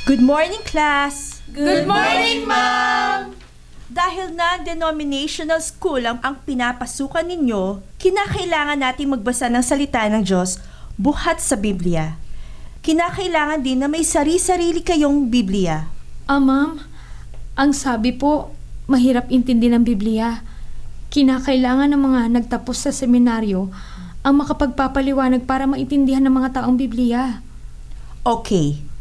Good morning, class! Good morning, Ma'am! Dahil non-denominational school ang pinapasukan ninyo, kinakailangan natin magbasa ng salita ng Diyos buhat sa Biblia. Kinakailangan din na may sari-sarili kayong Biblia. Ma'am, ang sabi po, mahirap intindi ng Biblia. Kinakailangan ng mga nagtapos sa seminaryo ang makapagpapaliwanag para maintindihan ng mga taong Biblia. Okay,